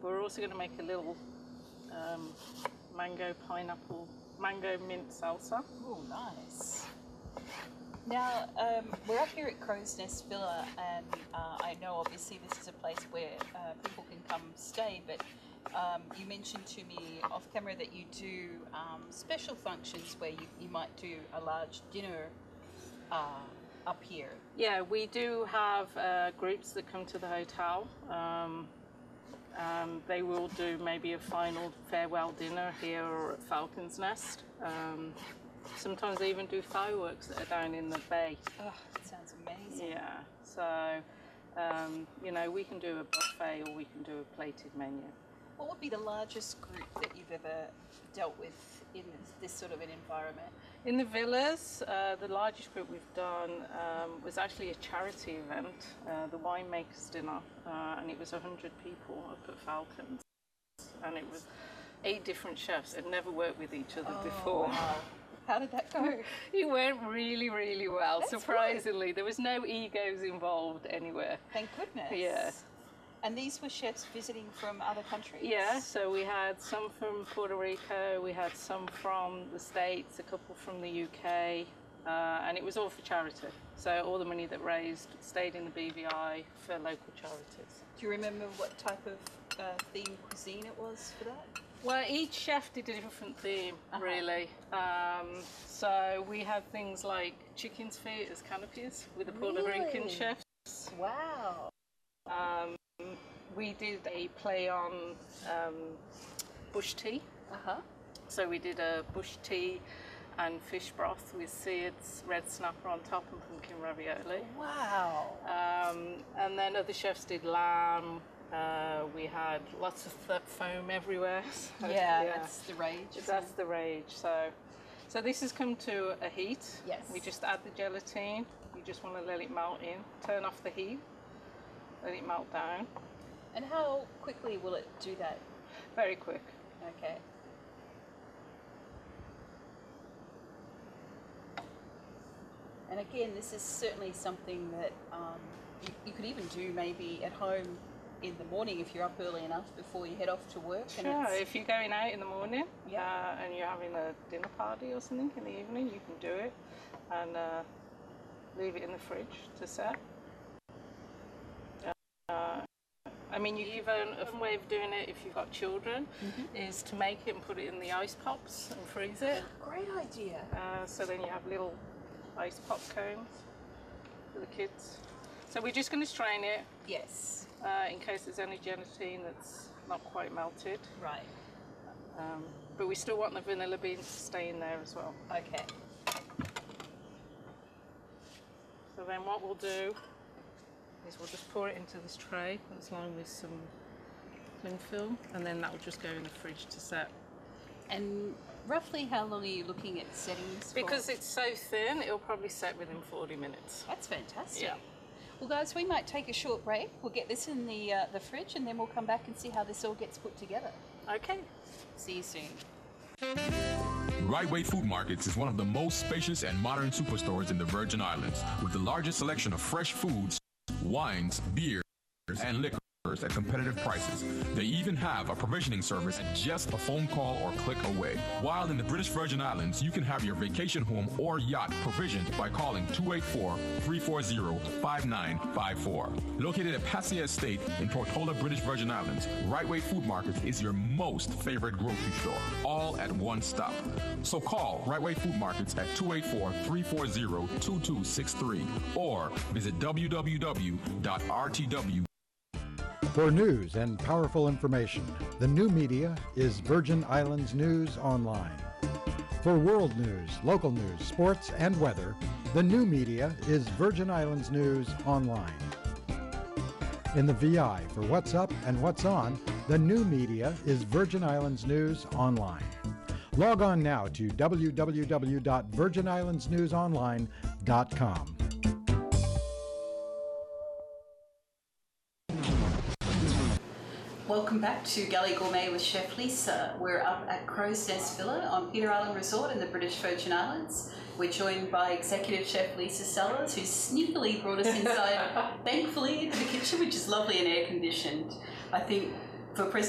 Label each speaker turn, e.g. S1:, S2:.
S1: we're also going to make a little mango mint salsa.
S2: Oh, nice. Now, we're up here at Crow's Nest Villa, and I know obviously this is a place where people can come stay, but you mentioned to me off camera that you do special functions where you might do a large dinner up here.
S1: Yeah, we do have groups that come to the hotel. They will do maybe a final farewell dinner here or at Falcon's Nest. Sometimes they even do fireworks that are down in the bay.
S2: Oh, that sounds amazing.
S1: Yeah, so, you know, we can do a buffet or we can do a plated menu.
S2: What would be the largest group that you've ever dealt with in this sort of an environment?
S1: In the villas, the largest group we've done was actually a charity event, the Winemakers Dinner, and it was 100 people up at Falcons. And it was 8 different chefs. They'd never worked with each other before.
S2: Wow. How did that go?
S1: It went really, really well,
S2: That's
S1: surprisingly.
S2: good.
S1: There was no egos involved anywhere.
S2: Thank goodness.
S1: Yeah.
S2: And these were chefs visiting from other countries?
S1: Yeah, so we had some from Puerto Rico, we had some from the States, a couple from the UK, and it was all for charity. So all the money that raised stayed in the BVI for local charities.
S2: Do you remember what type of themed cuisine it was for that?
S1: Well, each chef did a different theme, really. So we had things like chicken's feet as canopies with the Puerto Rican chefs.
S2: Wow.
S1: We did a play on bush tea. So we did a bush tea and fish broth with seeds, red snapper on top, and pumpkin ravioli.
S2: Wow.
S1: And then other chefs did lamb. We had lots of foam everywhere. So,
S2: yeah, that's the rage.
S1: That's the rage. So this has come to a heat.
S2: Yes.
S1: We just add the gelatine. You just want to let it melt in. Turn off the heat. Let it melt down.
S2: And how quickly will it do that?
S1: Very quick.
S2: Okay. And again, this is certainly something that you could even do maybe at home in the morning if you're up early enough before you head off to work.
S1: Sure, if you're going out in the morning
S2: Yeah.
S1: and you're having a dinner party or something in the evening, you can do it and leave it in the fridge to set. I mean, you even a fun way of doing it if you've got children is to make it and put it in the ice pops and freeze it.
S2: Great idea.
S1: So then you have little ice pop cones for the kids. So we're just going to strain it.
S2: Yes.
S1: In case there's any gelatine that's not quite melted.
S2: Right.
S1: But we still want the vanilla beans to stay in there as well.
S2: Okay.
S1: So then what we'll do is we'll just pour it into this tray along with some cling film, and then that will just go in the fridge to set.
S2: And roughly how long are you looking at setting this for?
S1: Because it's so thin, it'll probably set within 40 minutes.
S2: That's fantastic.
S1: Yeah.
S2: Well, guys, we might take a short break. We'll get this in the fridge, and then we'll come back and see how this all gets put together.
S1: Okay.
S2: See you soon.
S3: Right Way Food Markets is one of the most spacious and modern superstores in the Virgin Islands, with the largest selection of fresh foods, wines, beers, and liquors at competitive prices. They even have a provisioning service at just a phone call or click away. While in the British Virgin Islands, you can have your vacation home or yacht provisioned by calling 284-340-5954. Located at Passia Estate in Tortola, British Virgin Islands, Right Way Food Market is your most favorite grocery store, all at one stop. So call Right Way Food Markets at 284-340-2263 or visit www.rtw.
S4: For news and powerful information, the new media is Virgin Islands News Online. For world news, local news, sports, and weather, the new media is Virgin Islands News Online. In the VI for what's up and what's on, the new media is Virgin Islands News Online. Log on now to www.virginislandsnewsonline.com.
S2: Welcome back to Galley Gourmet with Chef Lisa. We're up at Crow's Nest Villa on Peter Island Resort in the British Virgin Islands. We're joined by Executive Chef Lisa Sellers, who sneakily brought us inside, thankfully, into the kitchen, which is lovely and air-conditioned. I think for